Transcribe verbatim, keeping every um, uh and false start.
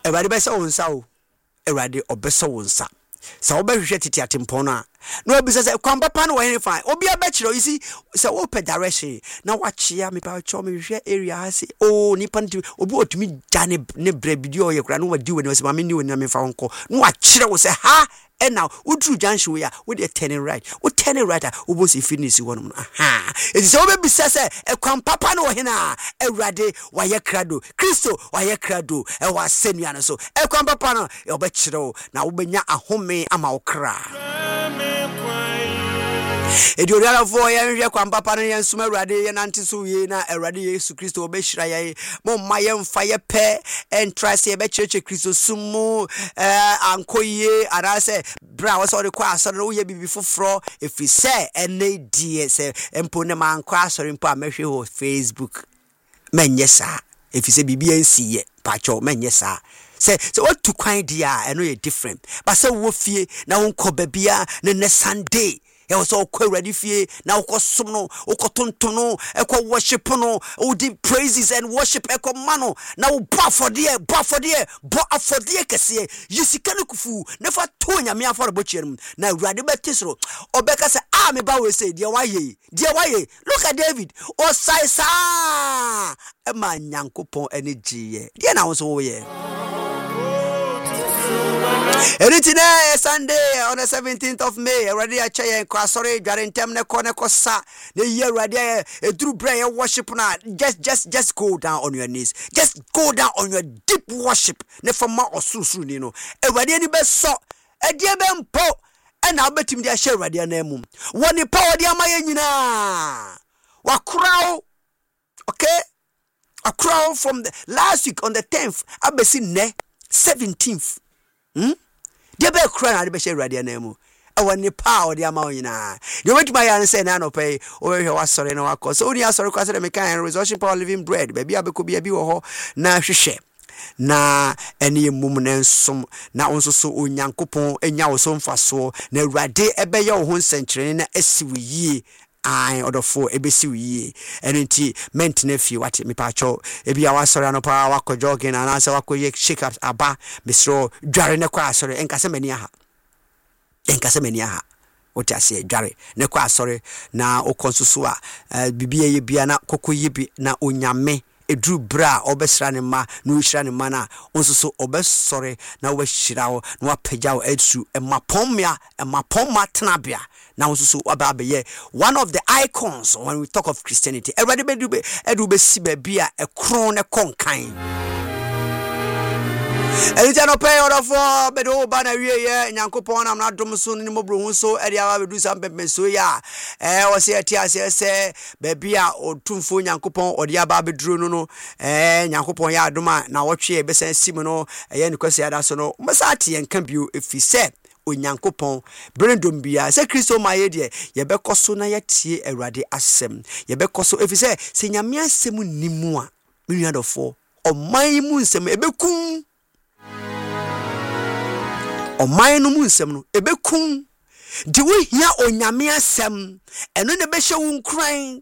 Awurade be se wo nsa o Awurade obeso wo nsa sa obehwehwe titi atempon na no obisa se kwan papa no wo fine obi abekiro you see se open direction na wachia me pa cho me hwehwe area ha se oh nipa nti obi otumi jane ne brebidio o ye kura no wadi woni se ma me ni woni na me fa wonko no wachire wo se ha and now udru junction we are with the turning right we turning right we both finish one aha it is obi bisa se e kwan papa no hina Awurade wa ye krado Kristo wa ye krado e wa senua no so e kwan papa no e obekire wo na wo benya ahome ama wo kra Edioriala for ye kwan papa no yen suma Awurade ye nante so ye na Awurade Yesu Kristo obehira ye mo maye mfa ye pe en trust ye be cheche Kristo sumu eh ankoye arase bra wo so de kwa asore wo ye bibi foforo efi se ene die se empo ne man kwa asore mpo amehwe ho Facebook menye sa efi se bibi ensi ye pacho menye sa se se what to kwan dia eno ye different but se wo fie na won ko babia ne ne Sunday e was all quite ready fie na ukosom no ukotonton no ekọ worship no o di praises and worship ekọ mano na u ba for there ba for there ba for there kese yisika no kufu na fa to nyame afọrọ bochierum na Awurade betisro obeka se ah me ba we say dia waye dia waye look at David o sai sa e ma nyankopon ene giye dia na wo so wo ye Anything Sunday on the seventeenth of May, already a chair and sorry, Garentem ne kone kosa. The year ready a true prayer worship na. Just just just go down on your knees. Just go down on your deep worship. Ne for ma osusu ni no. Everybody any best so. E dia be mpo. E na betim dia share ready na mum. Woni power dia maye nyina. Wa crow. Okay? A crow from the last week on the tenth. Abesi ne seventeenth. Hmm? Dia be kra na de be share radio na mu e woni power dia ma onyina de wet my yan say na no pay o we wa sore na wakọ so oni asore kwa say me kan resurrection power living bread be bia be ko bia bi wo ho na hwehwe na ene mum na nsom na onso so onyankopon enya wo so mfaso na Awurade ebe ye wo ho nsenkyere na asiwi yie I order for ebesi wi enti mentine fi wate me pa cho ebi ya wasore no pa wako jogging and answer wako ye shake up aba misro dware ne kwa asore enkase mani aha enkase mani aha wote ase dware ne kwa asore na okonsusu a bibie ye bia na kokoye bi na onyame edru bra obesra ne ma na ohira ne ma na onsoso obesore na obehira wo na wapagya wo edru emapomia emapoma tenabia na onsoso ababe one of the icons when we talk of Christianity everybody be do be edu be si ba bia ekron ne konkan Elija no pay order for be do ba na wie ye nyankopon na na dom so ni mobro hu so e dia ba be do sam pempe so ya eh o se ati ase se be bia otumfo nyankopon o dia ba be duro no no eh nyankopon ya adoma na wotwe be san sim no eh ni kwase ada so no mesati en kan bio efi se onyankopon brendom bia se Kristo ma ye de ye be koso na ye tie Awurade asem ye be koso efi se se nyame asem nimu a menuadofo o man mu nsem ebekun o man no mu nsem no ebekun di we hia onyame asem eno ne be hye wo nkran